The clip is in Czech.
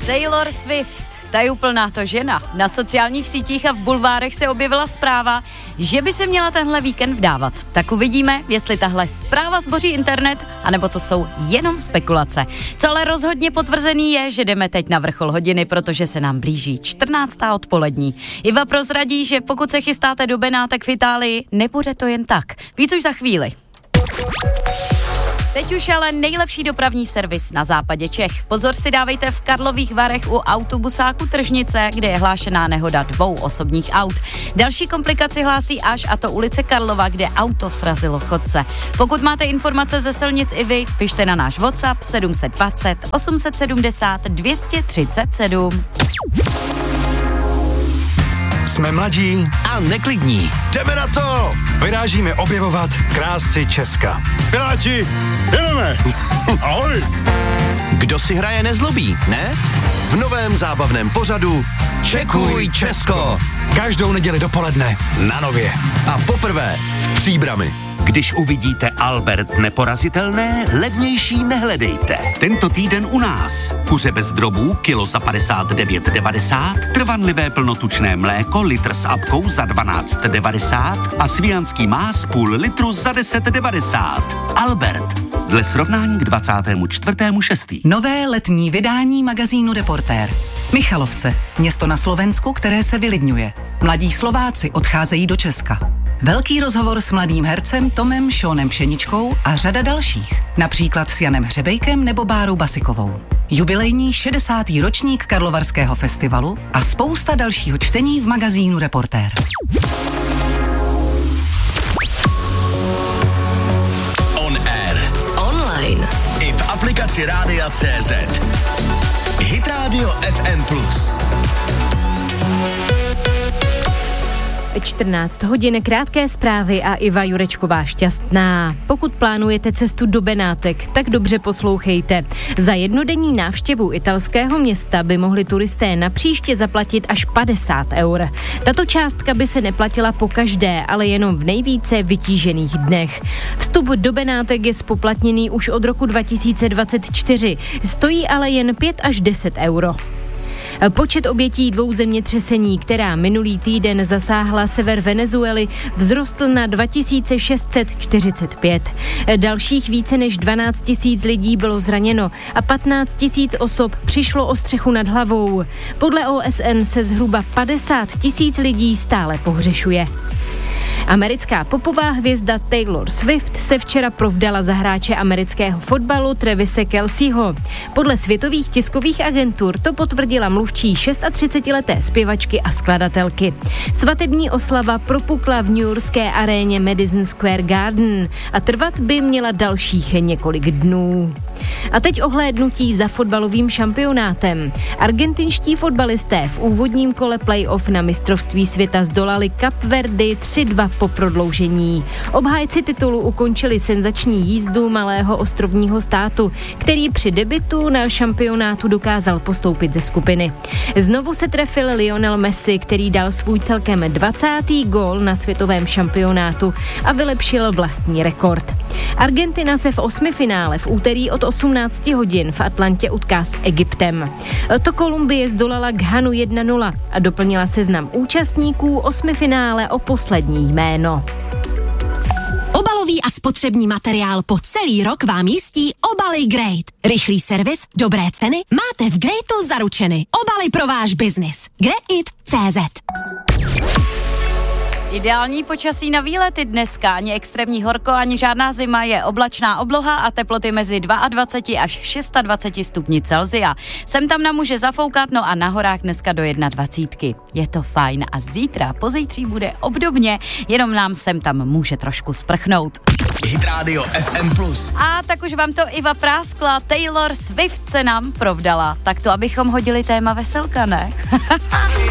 Taylor Swift, ta je úplná to žena. Na sociálních sítích a v bulvárech se objevila zpráva, že by se měla tenhle víkend vdávat. Tak uvidíme, jestli tahle zpráva zboří internet, anebo to jsou jenom spekulace. Co ale rozhodně potvrzený je, že jdeme teď na vrchol hodiny, protože se nám blíží 14. odpolední. Iva prozradí, že pokud se chystáte do Benátek v Itálii, nebude to jen tak. Víc už za chvíli. Teď už ale nejlepší dopravní servis na západě Čech. Pozor si dávejte v Karlových Varech u autobusáku Tržnice, kde je hlášená nehoda 2 osobních aut. Další komplikaci hlásí až, a to ulice Karlova, kde auto srazilo chodce. Pokud máte informace ze silnic i vy, pište na náš WhatsApp 720 870 237. Jsme mladí a neklidní. Jdeme na to! Vyrážíme objevovat krásy Česka. Piráti, jedeme! Ahoj! Kdo si hraje nezlobí, ne? V novém zábavném pořadu Čekuj Česko. Každou neděli dopoledne na Nově. A poprvé v Příbrami. Když uvidíte Albert neporazitelné, levnější nehledejte. Tento týden u nás. Kuře bez drobů, kilo za 59,90, trvanlivé plnotučné mléko, litr s apkou za 12,90 a svijanský más půl litru za 10,90. Albert. Dle srovnání k 24.6. Nové letní vydání magazínu Reportér. Michalovce, město na Slovensku, které se vylidňuje. Mladí Slováci odcházejí do Česka. Velký rozhovor s mladým hercem Tomem Šónem Pšeničkou a řada dalších. Například s Janem Hřebejkem nebo Bárou Basikovou. Jubilejní 60. ročník Karlovarského festivalu a spousta dalšího čtení v magazínu Reportér. On air. Online. I v aplikaci Rádia.cz. Hit Radio FM+. 14 hodin, krátké zprávy a Iva Jurečková šťastná. Pokud plánujete cestu do Benátek, tak dobře poslouchejte. Za jednodenní návštěvu italského města by mohli turisté napříště zaplatit až 50 eur. Tato částka by se neplatila pokaždé, ale jenom v nejvíce vytížených dnech. Vstup do Benátek je spoplatněný už od roku 2024, stojí ale jen 5 až 10 euro. Počet obětí 2 zemětřesení, která minulý týden zasáhla sever Venezuely, vzrostl na 2645. Dalších více než 12 000 lidí bylo zraněno a 15 000 osob přišlo o střechu nad hlavou. Podle OSN se zhruba 50 000 lidí stále pohřešuje. Americká popová hvězda Taylor Swift se včera provdala za hráče amerického fotbalu Travise Kelceho. Podle světových tiskových agentur to potvrdila mluvčí 36leté zpěvačky a skladatelky. Svatební oslava propukla v newyorské aréně Madison Square Garden a trvat by měla dalších několik dnů. A teď ohlédnutí za fotbalovým šampionátem. Argentinští fotbalisté v úvodním kole playoff na mistrovství světa zdolali Kapverdy 3-2 po prodloužení. Obhájci titulu ukončili senzační jízdu malého ostrovního státu, který při debutu na šampionátu dokázal postoupit ze skupiny. Znovu se trefil Lionel Messi, který dal svůj celkem 20. gól na světovém šampionátu a vylepšil vlastní rekord. Argentina se v osmifinále v úterý od 18 hodin v Atlantě utká s Egyptem. To Kolumbie zdolala Ghanu 1-0 a doplnila seznam účastníků osmifinále o poslední jméno. Obalový a spotřební materiál po celý rok vám jistí obaly Great. Rychlý servis, dobré ceny, máte v Greatu zaručeny. Obaly pro váš biznis. Greit.cz. Ideální počasí na výlety dneska, ani extrémní horko, ani žádná zima, je oblačná obloha a teploty mezi 22 až 26 stupni Celsia. Sem tam nám může zafoukat, no a na horách dneska do 21. Je to fajn a zítra, pozítří bude obdobně, jenom nám sem tam může trošku sprchnout. Hit Radio FM+. A tak už vám to Iva práskla, Taylor Swift se nám provdala. Tak to, abychom hodili téma veselka, ne?